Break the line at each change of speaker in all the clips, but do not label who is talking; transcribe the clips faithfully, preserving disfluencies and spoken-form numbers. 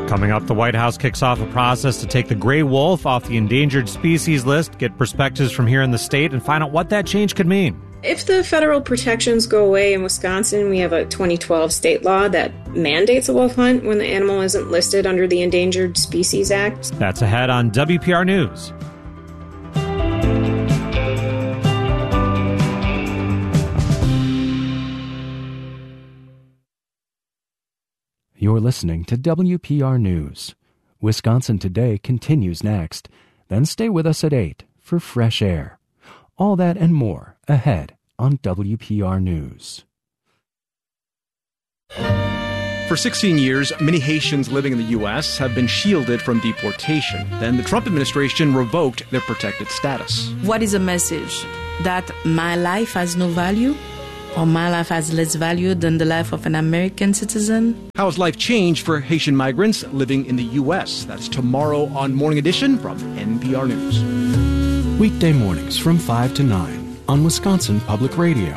Coming up, the White House kicks off a process to take the gray wolf off the endangered species list, get perspectives from here in the state, and find out what that change could mean.
If the federal protections go away in Wisconsin, we have a twenty twelve state law that mandates a wolf hunt when the animal isn't listed under the Endangered Species Act.
That's ahead on W P R News.
You're listening to W P R News. Wisconsin Today continues next. Then stay with us at eight for Fresh Air. All that and more ahead on W P R News.
For sixteen years, many Haitians living in the U S have been shielded from deportation. Then the Trump administration revoked their protected status.
What is a message? That my life has no value? Or my life has less value than the life of an American citizen?
How has life changed for Haitian migrants living in the U S? That's tomorrow on Morning Edition from N P R News.
Weekday mornings from five to nine on Wisconsin Public Radio.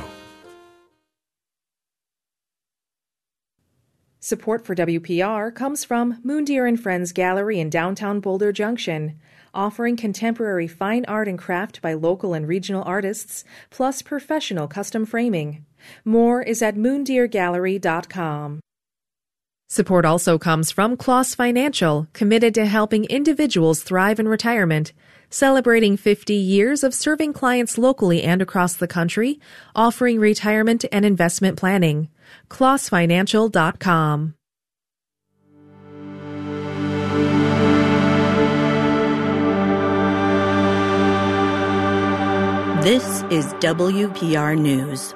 Support for W P R comes from Moondeer and Friends Gallery in downtown Boulder Junction, offering contemporary fine art and craft by local and regional artists, plus professional custom framing. More is at moondeer gallery dot com. Support also comes from Kloss Financial, committed to helping individuals thrive in retirement, celebrating fifty years of serving clients locally and across the country, offering retirement and investment planning. kloss financial dot com.
This is W P R News.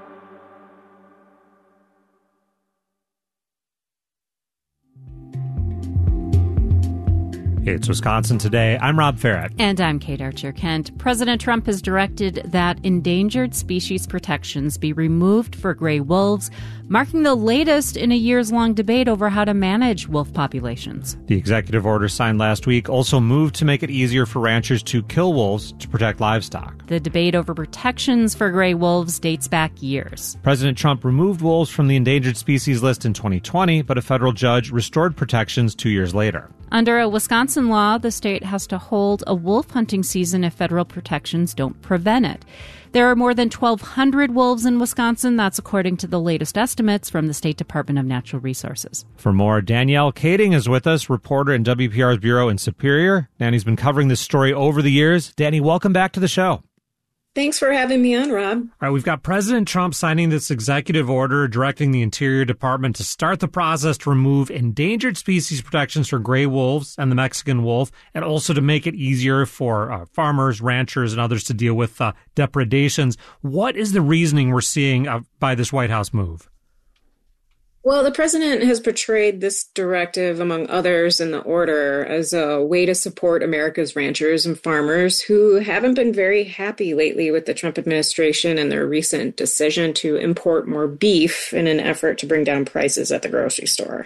It's Wisconsin Today. I'm Rob Farrett.
And I'm Kate Archer-Kent. President Trump has directed that endangered species protections be removed for gray wolves, marking the latest in a years-long debate over how to manage wolf populations.
The executive order signed last week also moved to make it easier for ranchers to kill wolves to protect livestock.
The debate over protections for gray wolves dates back years.
President Trump removed wolves from the endangered species list in twenty twenty, but a federal judge restored protections two years later.
Under a Wisconsin law, the state has to hold a wolf hunting season if federal protections don't prevent it. There are more than twelve hundred wolves in Wisconsin. That's according to the latest estimates from the State Department of Natural Resources.
For more, Danielle Kading is with us, reporter in W P R's bureau in Superior. Danny's been covering this story over the years. Danny, welcome back to the show.
Thanks for having me on, Rob.
All right, we've got President Trump signing this executive order directing the Interior Department to start the process to remove endangered species protections for gray wolves and the Mexican wolf, and also to make it easier for uh, farmers, ranchers, and others to deal with uh, depredations. What is the reasoning we're seeing uh, by this White House move?
Well, the president has portrayed this directive, among others in the order, as a way to support America's ranchers and farmers who haven't been very happy lately with the Trump administration and their recent decision to import more beef in an effort to bring down prices at the grocery store.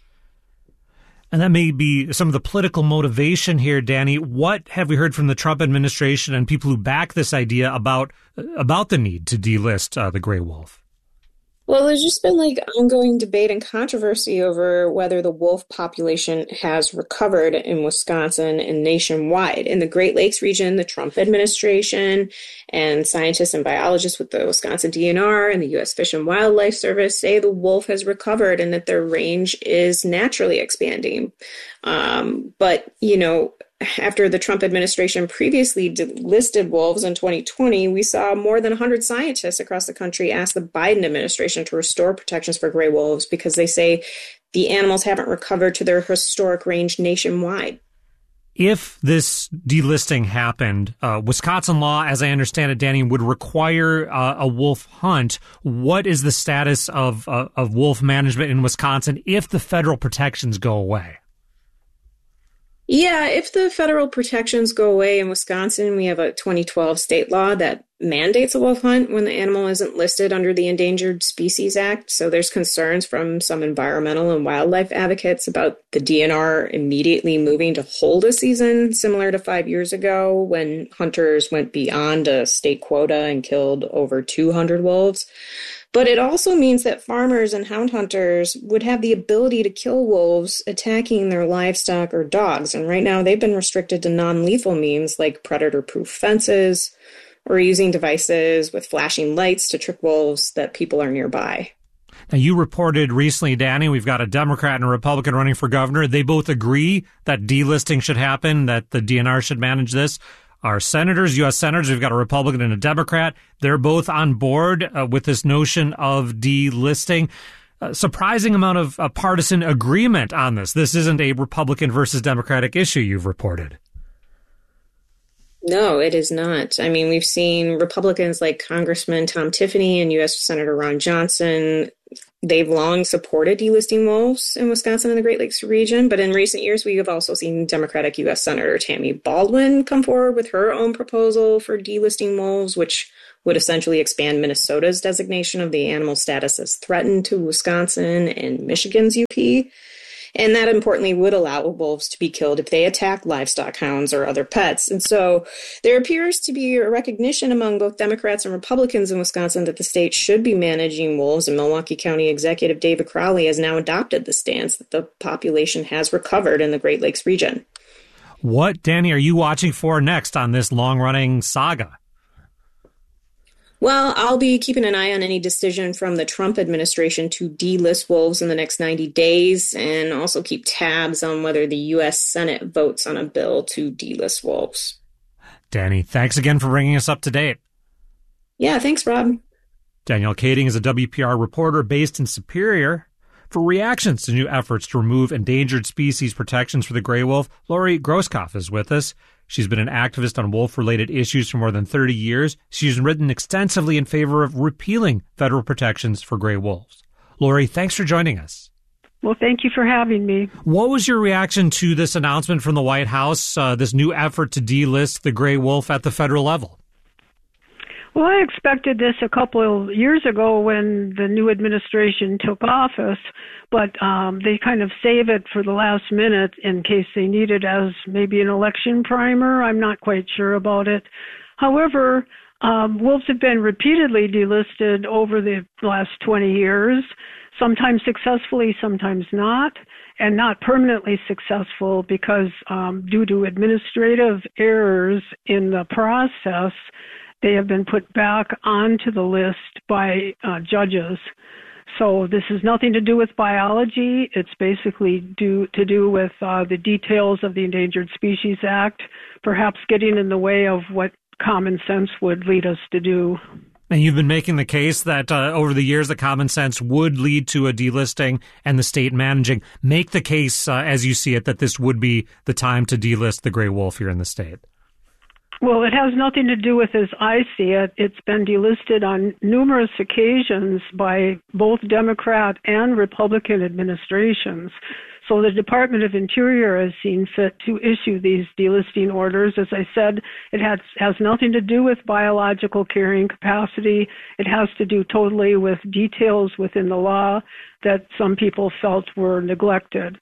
And that may be some of the political motivation here, Danny. What have we heard from the Trump administration and people who back this idea about about the need to delist uh, the gray wolf?
Well, there's just been like ongoing debate and controversy over whether the wolf population has recovered in Wisconsin and nationwide. In the Great Lakes region, the Trump administration and scientists and biologists with the Wisconsin D N R and the U S Fish and Wildlife Service say the wolf has recovered and that their range is naturally expanding. Um, but, you know, after the Trump administration previously listed wolves in twenty twenty, we saw more than one hundred scientists across the country ask the Biden administration to restore protections for gray wolves because they say the animals haven't recovered to their historic range nationwide.
If this delisting happened, uh, Wisconsin law, as I understand it, Danny, would require uh, a wolf hunt. What is the status of, uh, of wolf management in Wisconsin if the federal protections go away?
Yeah, if the federal protections go away in Wisconsin, we have a twenty twelve state law that mandates a wolf hunt when the animal isn't listed under the Endangered Species Act. So there's concerns from some environmental and wildlife advocates about the D N R immediately moving to hold a season, similar to five years ago when hunters went beyond a state quota and killed over two hundred wolves. But it also means that farmers and hound hunters would have the ability to kill wolves attacking their livestock or dogs. And right now they've been restricted to non-lethal means like predator-proof fences or using devices with flashing lights to trick wolves that people are nearby.
Now, you reported recently, Danny, we've got a Democrat and a Republican running for governor. They both agree that delisting should happen, that the D N R should manage this. Our senators, U S senators, we've got a Republican and a Democrat. They're both on board uh, with this notion of delisting. A surprising amount of uh, partisan agreement on this. This isn't a Republican versus Democratic issue, you've reported.
No, it is not. I mean, we've seen Republicans like Congressman Tom Tiffany and U S Senator Ron Johnson. They've long supported delisting wolves in Wisconsin and the Great Lakes region, but in recent years, we have also seen Democratic U S Senator Tammy Baldwin come forward with her own proposal for delisting wolves, which would essentially expand Minnesota's designation of the animal status as threatened to Wisconsin and Michigan's U P. And that, importantly, would allow wolves to be killed if they attack livestock, hounds, or other pets. And so there appears to be a recognition among both Democrats and Republicans in Wisconsin that the state should be managing wolves. And Milwaukee County Executive David Crowley has now adopted the stance that the population has recovered in the Great Lakes region.
What, Danny, are you watching for next on this long-running saga?
Well, I'll be keeping an eye on any decision from the Trump administration to delist wolves in the next ninety days, and also keep tabs on whether the U S Senate votes on a bill to delist wolves.
Danny, thanks again for bringing us up to date.
Yeah, thanks, Rob.
Danielle Kading is a W P R reporter based in Superior. For reactions to new efforts to remove endangered species protections for the gray wolf, Lori Groskopf is with us. She's been an activist on wolf-related issues for more than thirty years. She's written extensively in favor of repealing federal protections for gray wolves. Lori, thanks for joining us.
Well, thank you for having me.
What was your reaction to this announcement from the White House, uh, this new effort to delist the gray wolf at the federal level?
Well, I expected this a couple of years ago when the new administration took office, but um, they kind of save it for the last minute in case they need it as maybe an election primer. I'm not quite sure about it. However, um, wolves have been repeatedly delisted over the last twenty years, sometimes successfully, sometimes not, and not permanently successful because um, due to administrative errors in the process, they have been put back onto the list by uh, judges. So this has nothing to do with biology. It's basically due to do with uh, the details of the Endangered Species Act, perhaps getting in the way of what common sense would lead us to do.
And you've been making the case that uh, over the years, the common sense would lead to a delisting and the state managing. Make the case, uh, as you see it, that this would be the time to delist the gray wolf here in the state.
Well, it has nothing to do with as I see it. It's been delisted on numerous occasions by both Democrat and Republican administrations. So the Department of Interior has seen fit to issue these delisting orders. As I said, it has, has nothing to do with biological carrying capacity. It has to do totally with details within the law that some people felt were neglected.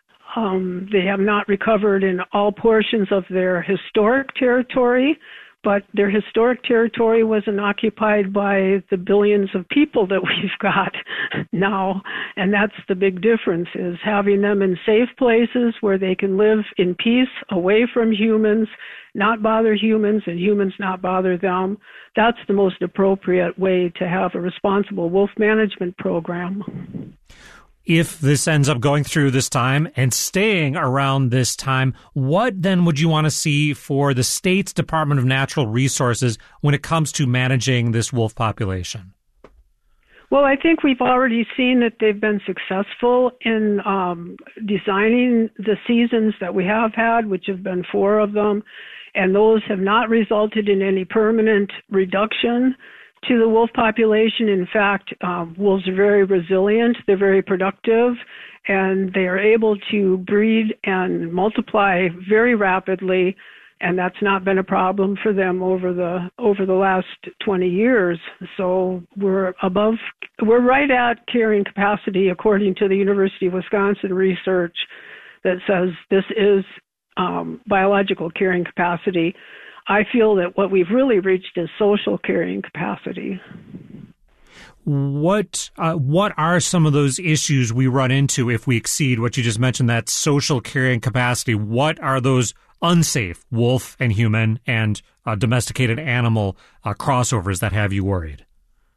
Um, they have not recovered in all portions of their historic territory, but their historic territory wasn't occupied by the billions of people that we've got now. And that's the big difference, is having them in safe places where they can live in peace, away from humans, not bother humans, and humans not bother them. That's the most appropriate way to have a responsible wolf management program.
If this ends up going through this time and staying around this time, what then would you want to see for the state's Department of Natural Resources when it comes to managing this wolf population?
Well, I think we've already seen that they've been successful in um, designing the seasons that we have had, which have been four of them, and those have not resulted in any permanent reduction to the wolf population. In fact, um, wolves are very resilient, they're very productive, and they are able to breed and multiply very rapidly, and that's not been a problem for them over the over the last twenty years. So we're above, we're right at carrying capacity according to the University of Wisconsin research that says this is um, biological carrying capacity. I feel that what we've really reached is social carrying capacity.
What uh, what are some of those issues we run into if we exceed what you just mentioned, that social carrying capacity? What are those unsafe wolf and human and uh, domesticated animal uh, crossovers that have you worried?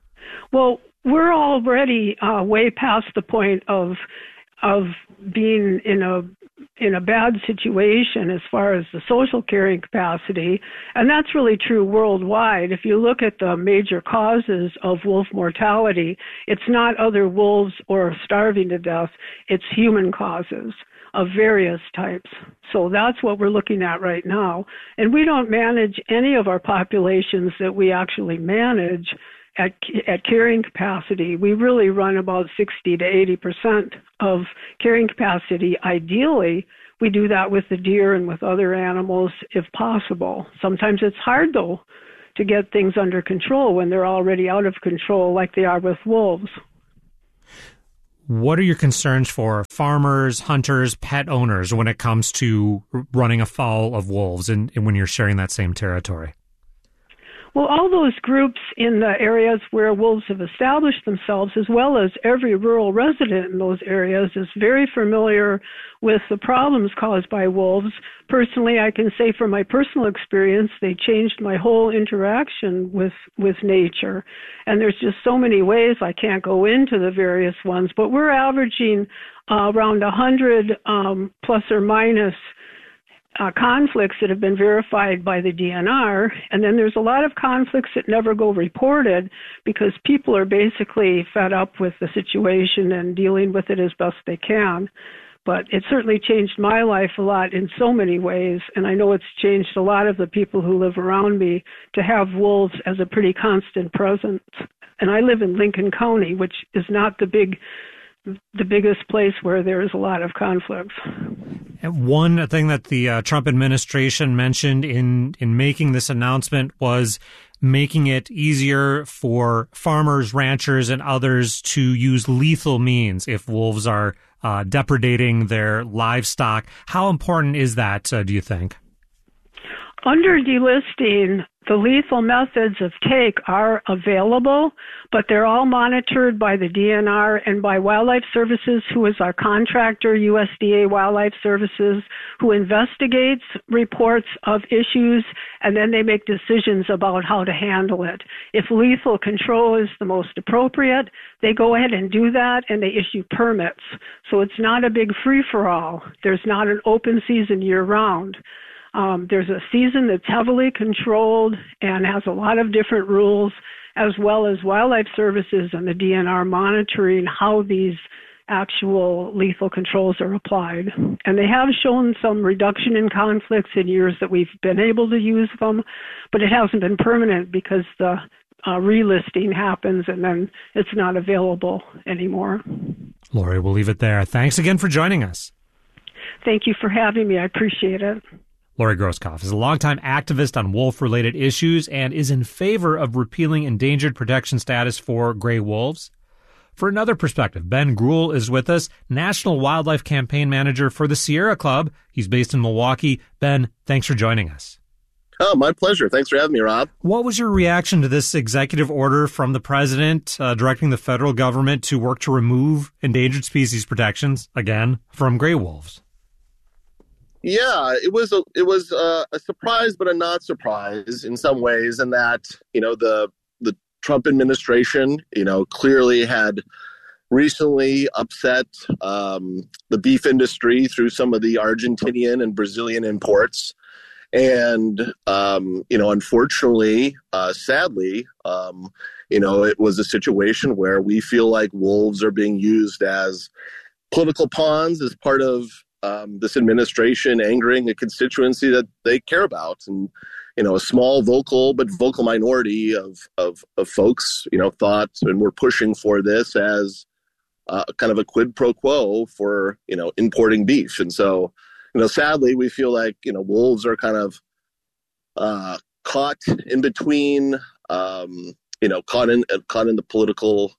Well, we're already uh, way past the point of of being in a in a bad situation as far as the social carrying capacity, and that's really true worldwide. If you look at the major causes of wolf mortality, it's not other wolves or starving to death, it's human causes of various types. So that's what we're looking at right now. And we don't manage any of our populations that we actually manage at at carrying capacity. We really run about sixty to eighty percent of carrying capacity. Ideally, we do that with the deer and with other animals if possible. Sometimes it's hard, though, to get things under control when they're already out of control like they are with wolves.
What are your concerns for farmers, hunters, pet owners when it comes to running afoul of wolves and, and when you're sharing that same territory?
Well, all those groups in the areas where wolves have established themselves, as well as every rural resident in those areas, is very familiar with the problems caused by wolves. Personally, I can say from my personal experience, they changed my whole interaction with, with nature. And there's just so many ways, I can't go into the various ones, but we're averaging uh, around one hundred um, plus or minus Uh, conflicts that have been verified by the D N R, and then there's a lot of conflicts that never go reported because people are basically fed up with the situation and dealing with it as best they can. But it certainly changed my life a lot in so many ways, and I know it's changed a lot of the people who live around me to have wolves as a pretty constant presence. And I live in Lincoln County, which is not the big the biggest place where there is a lot of conflicts.
And one thing that the uh, Trump administration mentioned in, in making this announcement was making it easier for farmers, ranchers, and others to use lethal means if wolves are uh, depredating their livestock. How important is that, uh, do you think?
Under delisting, the lethal methods of take are available, but they're all monitored by the D N R and by Wildlife Services, who is our contractor, U S D A Wildlife Services, who investigates reports of issues, and then they make decisions about how to handle it. If lethal control is the most appropriate, they go ahead and do that, and they issue permits. So it's not a big free-for-all. There's not an open season year-round. Um, there's a season that's heavily controlled and has a lot of different rules, as well as Wildlife Services and the D N R monitoring how these actual lethal controls are applied. And they have shown some reduction in conflicts in years that we've been able to use them, but it hasn't been permanent because the uh, relisting happens and then it's not available anymore.
Lori, we'll leave it there. Thanks again for joining us.
Thank you for having me. I appreciate it.
Lori Groskopf is a longtime activist on wolf-related issues and is in favor of repealing endangered protection status for gray wolves. For another perspective, Ben Gruhl is with us, National Wildlife Campaign Manager for the Sierra Club. He's based in Milwaukee. Ben, thanks for joining us.
Oh, my pleasure. Thanks for having me, Rob.
What was your reaction to this executive order from the president uh, directing the federal government to work to remove endangered species protections, again, from gray wolves?
Yeah, it was a it was a, a surprise, but a not surprise in some ways, in that, you know, the the Trump administration, you know, clearly had recently upset um, the beef industry through some of the Argentinian and Brazilian imports. And, um, you know, unfortunately, uh, sadly, um, you know, it was a situation where we feel like wolves are being used as political pawns as part of um, this administration angering a constituency that they care about. And, you know, a small vocal but vocal minority of, of, of folks, you know, thought and were pushing for this as uh, kind of a quid pro quo for, you know, importing beef. And so, you know, sadly, we feel like, you know, wolves are kind of uh, caught in between, um, you know, caught in uh, caught in the political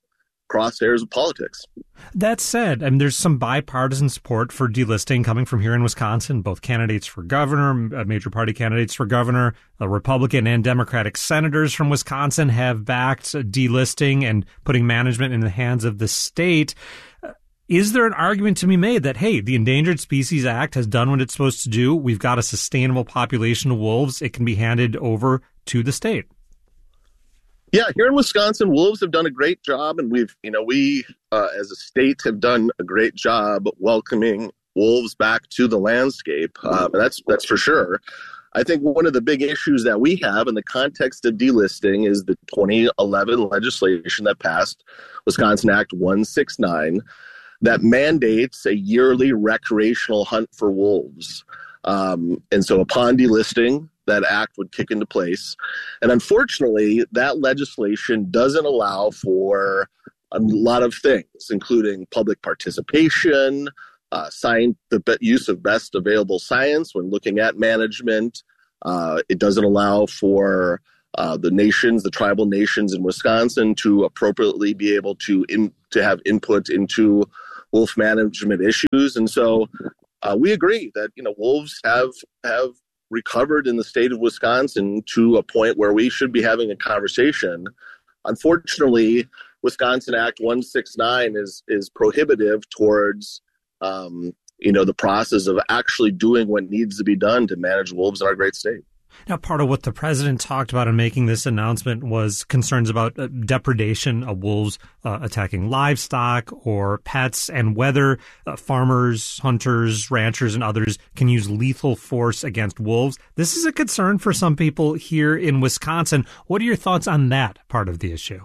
crosshairs of politics.
That said, I mean, there's some bipartisan support for delisting coming from here in Wisconsin. Both candidates for governor, major party candidates for governor, Republican and Democratic senators from Wisconsin have backed delisting and putting management in the hands of the state. Is there an argument to be made that, hey, the Endangered Species Act has done what it's supposed to do? We've got a sustainable population of wolves. It can be handed over to the state.
Yeah, here in Wisconsin, wolves have done a great job, and we've, you know, we uh, as a state have done a great job welcoming wolves back to the landscape. Uh, that's that's for sure. I think one of the big issues that we have in the context of delisting is the twenty eleven legislation that passed, Wisconsin Act one sixty-nine, that mandates a yearly recreational hunt for wolves. Um, and so upon delisting, that act would kick into place. And unfortunately, that legislation doesn't allow for a lot of things, including public participation, uh, science, the use of best available science when looking at management. Uh, it doesn't allow for uh, the nations, the tribal nations in Wisconsin, to appropriately be able to in, to have input into wolf management issues. And so uh, we agree that, you know, wolves have have recovered in the state of Wisconsin to a point where we should be having a conversation. Unfortunately, Wisconsin Act one sixty-nine is is prohibitive towards um, you know, the process of actually doing what needs to be done to manage wolves in our great state.
Now, part of what the president talked about in making this announcement was concerns about uh, depredation of wolves uh, attacking livestock or pets, and whether uh, farmers, hunters, ranchers, and others can use lethal force against wolves. This is a concern for some people here in Wisconsin. What are your thoughts on that part of the issue?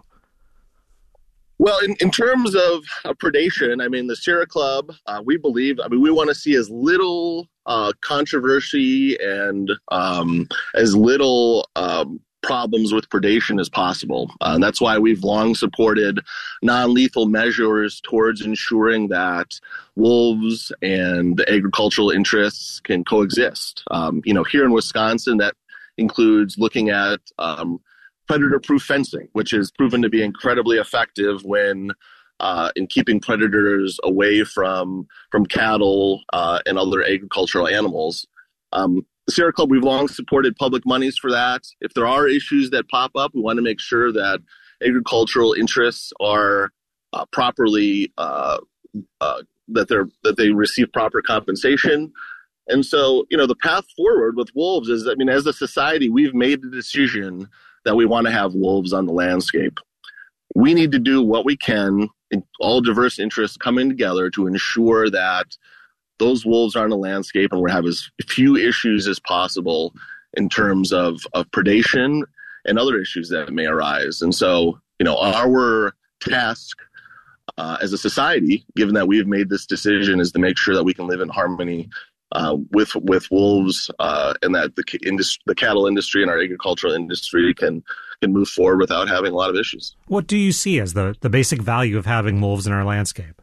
Well, in, in terms of uh, predation, I mean, the Sierra Club, uh, we believe, I mean, we want to see as little uh, controversy and um, as little um, problems with predation as possible. Uh, and that's why we've long supported non-lethal measures towards ensuring that wolves and the agricultural interests can coexist. Um, you know, here in Wisconsin, that includes looking at um, predator-proof fencing, which has proven to be incredibly effective when uh, in keeping predators away from from cattle uh, and other agricultural animals. Um, the Sierra Club, we've long supported public monies for that. If there are issues that pop up, we want to make sure that agricultural interests are uh, properly uh, uh, that they're that they receive proper compensation. And so, you know, the path forward with wolves is, I mean, as a society, we've made the decision that we want to have wolves on the landscape. We need to do what we can, in all diverse interests coming together, to ensure that those wolves are on the landscape and we have as few issues as possible in terms of, of predation and other issues that may arise. And so, you know, our task uh, as a society, given that we've made this decision, is to make sure that we can live in harmony Uh, with with wolves, uh, and that the industry, the cattle industry and our agricultural industry can can move forward without having a lot of issues.
What do you see as the, the basic value of having wolves in our landscape?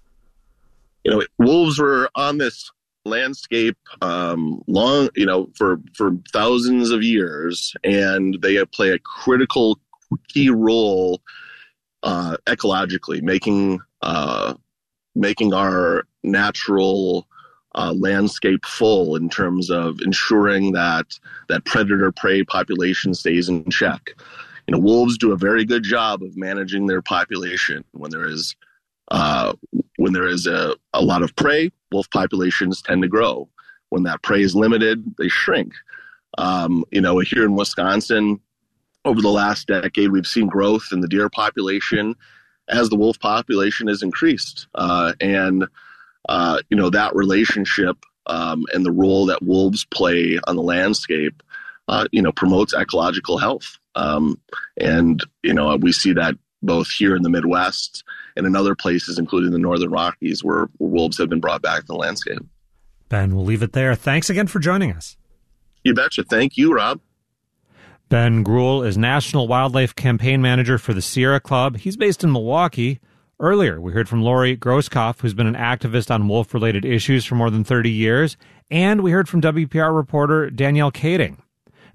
You know, wolves were on this landscape um, long, you know, for for thousands of years, and they play a critical key role uh, ecologically, making uh, making our natural Uh, landscape full in terms of ensuring that that predator-prey population stays in check. You know, wolves do a very good job of managing their population. When there is uh, when there is a, a lot of prey, wolf populations tend to grow. When that prey is limited, they shrink. Um, you know, here in Wisconsin, over the last decade, we've seen growth in the deer population as the wolf population has increased, uh, and Uh, you know, that relationship um, and the role that wolves play on the landscape, uh, you know, promotes ecological health. Um, and, you know, we see that both here in the Midwest and in other places, including the Northern Rockies, where, where wolves have been brought back to the landscape.
Ben, we'll leave it there. Thanks again for joining us.
You betcha. Thank you, Rob.
Ben Gruhl is National Wildlife Campaign Manager for the Sierra Club. He's based in Milwaukee. Earlier, we heard from Lori Groskopf, who's been an activist on wolf-related issues for more than thirty years, and we heard from W P R reporter Danielle Kading.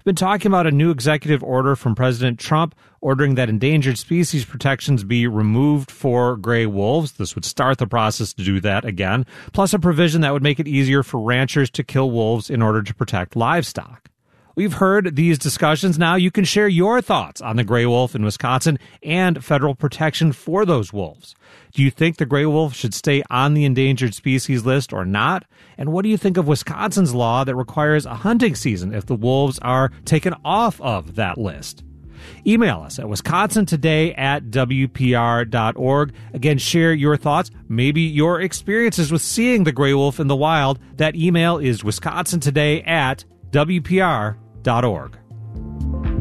been talking about a new executive order from President Trump ordering that endangered species protections be removed for gray wolves. This would start the process to do that again, plus a provision that would make it easier for ranchers to kill wolves in order to protect livestock. We've heard these discussions. Now you can share your thoughts on the gray wolf in Wisconsin and federal protection for those wolves. Do you think the gray wolf should stay on the endangered species list or not? And what do you think of Wisconsin's law that requires a hunting season if the wolves are taken off of that list? Email us at wisconsin today at w p r dot org. Again, share your thoughts, maybe your experiences with seeing the gray wolf in the wild. That email is wisconsin today at w p r dot org.